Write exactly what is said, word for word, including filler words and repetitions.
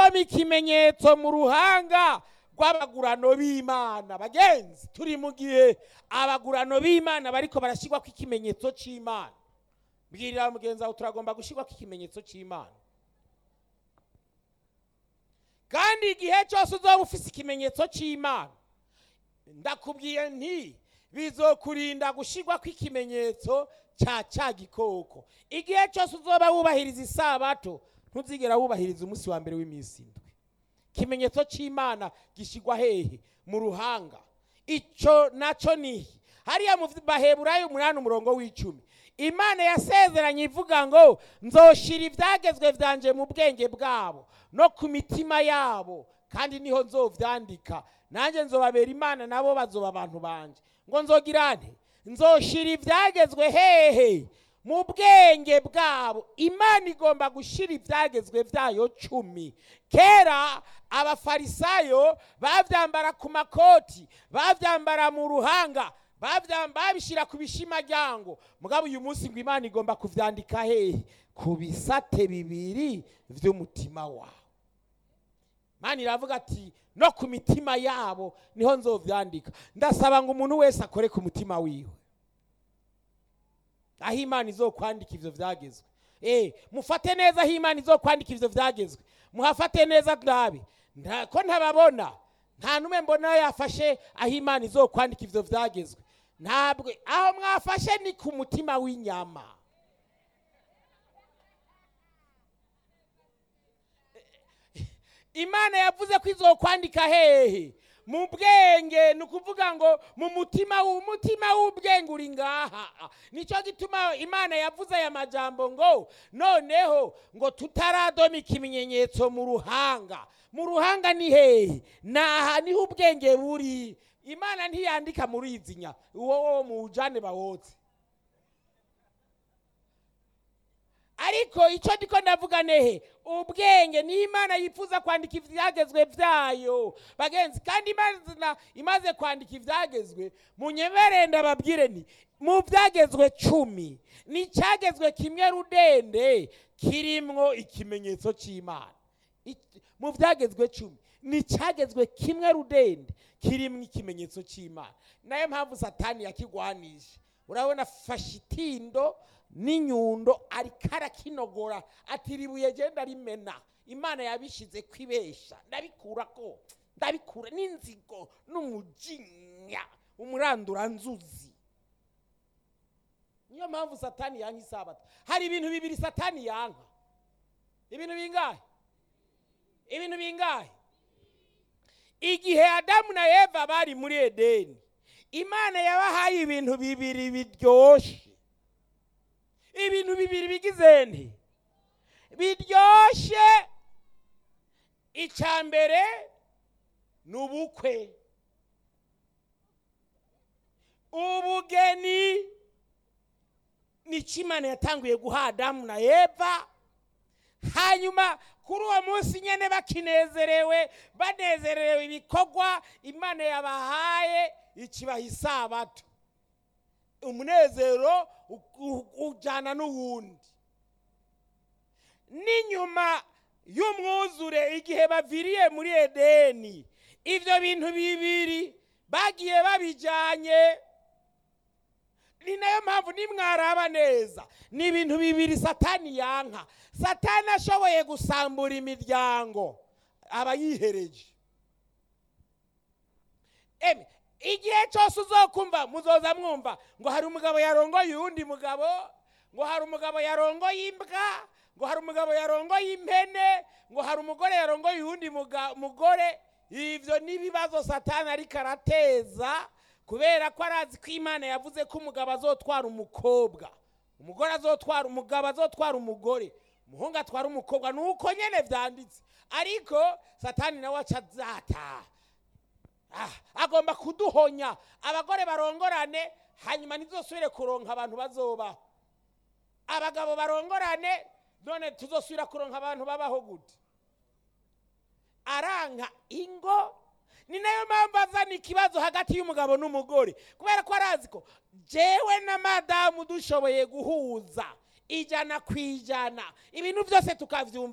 doma ikimenyetso mu ruhanga rw'abagurano b'Imana. Bagenzi, turi mu gihe abagurano b'Imana bariko barashirwa ku ikimenyetso c'Imana. Bwirira mugenzi wawe turagomba gushirwa ku ikimenyetso c'Imana. Kandi igihe cyose uzoba ufise ikimenyetso c'Imana, ndakubwiye nti bizokurinda gushirwa ku ikimenyetso cha ca gikoko. Igihe cyose uzoba wubahiriza isabato, ntuzigera wubahiriza umunsi wa mbere w'iminsi indwi. Ikimenyetso c'Imana gishirwa hehe? Mu ruhanga. Ico naco ni hariya mu Baheburayo umunani umurongo w'icumi. Imana yasezeranye ivuga ngo nzoshira ivyagezwe vyanje mu bwenge bwabo no ku mitima yabo, kandi niho nzovyandika. Nanje nzobabera Imana, nabo bazoba abantu banje. Ngo nzogirane, nzoshira ivyagezwe hehe? Mu bwenge bwabo. Imana igomba gushira ivyagezwe vyayo cumi. Kera abafarisayo bavyambara ku makoti, bavyambara mu ruhanga, babishira ku bishimajyango. Mugabo uyu munsi ngo Imana igomba kuvyandika hehe? Ku bisate bibiri vy'umutima wawe. Imana iravuga ati no ku mitima yabo niho nzovyandika. Ndasaba ngo umuntu wese akore ku mutima wiwe, aho Imana izokwandika ivyo vyagezwe. Eh, mufate neza aho Imana izokwandika ivyo vyagezwe. Muhafate neza ndabe. Ko ntababona, nta numwe mbona yafashe aho Imana izokwandika ivyo vyagezwe. Ntabwo aho mwafashe ni ku mutima w'inyama. Imana yavuze ko izokwandika hehe? Mu bwenge. Nukuvuga ngo mu mutima, umutima w'ubwenge uri ngaha. Nico gituma Imana yavuze aya majambo ngo noneho ngo tutaradoma ikimenyetso mu ruhanga. Mu ruhanga ni hehe? Naha niho ubwenge buri. Imana ntiyandika muri izinya uwo mu ujane bawotse. Ariko ico ndiko ndavuga nehe? Ubwenge ni Imana yifuza kwandika ivyagezwe vyayo. Bagenzi, kandi Imana imaze kwandika ivyagezwe, munyemerere ndababwire ni mu vyagezwe cumi ni cyagezwe kimwe rudende kirimwo ikimenyetso c'Imana. Mu vyagezwe cumi ni cyagezwe kimwe rudende kirimwo ikimenyetso c'Imana. Nayo mpamvu Satani yakigwanije. Urabona fashitindo n'inyundo arikara kinogora atiribuye genda rimena. Imana yabishize kwibesha. Ndabikura ko ndabikura n'inzigo n'umujinya umurandura nzuzi. Niyo mpamvu Satani yanka isabato. Hari ibintu bibiri Satani yanka. Ibintu bingahe? Ibintu bingahe? Igihe Adamu na Eva bari muri Edeni, Imana yabahaye ibintu bibiri biryoshe. Ibintu bibiri bigize nti biryoshe. Icambere nubukwe, ubugeni ni Imana yatanguye guha Adamu na Eva. Hanyuma kuri uwo munsi nyene bakinezerewe, banezerewe ibikorwa Imana yabahaye, ikibaha isabato. Umunezero ujana n'uwundi. N'inyuma y'umwuzure, igihe baviriye muri Edeni, ivyo bintu bibiri bagiye babijanye. Ni nayo mpamvu nimwaraba neza, ni ibintu bibiri Satani yanka. Satani ashoboye gusambura imiryango aba yihereje. Eme igihe cyose uzokumva muzoza mwumva ngo hari umugabo yarongoye uwundi mugabo, ngo hari umugabo yarongoye imbwa, ngo hari umugabo yarongoye impene, ngo hari umugore yarongoye uwundi mugore. Ivyo nibibazo Satani ari karateza, kubera ko arazi ko Imana yavuze ko umugabo azotwara umukobwa, umugore azotwara umugabo, azotwara umugore, umuhungu atwara umukobwa. Nuko nyene vyanditse. Ariko Satani nawe acazata. Ah, agomba kuduhonya. Abagore barongorane, hanyuma nizosubire kuronka abantu bazoba. Abagabo barongorane, none tuzosubira kuronka abantu babaho gute? Aranka ingo. Ni nayo mpamvu azana ikibazo hagati y'umugabo n'umugore, kubera ko arazi ko jewe na madamu dushoboye guhuza ijana kwijana ibintu byose tukavyumva.